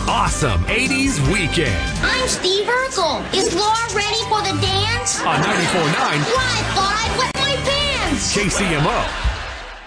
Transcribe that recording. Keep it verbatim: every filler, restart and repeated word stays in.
awesome eighties weekend. I'm Steve Urkel. Is Laura ready for the dance? On ninety-four point nine Live, live with my pants. K C M O.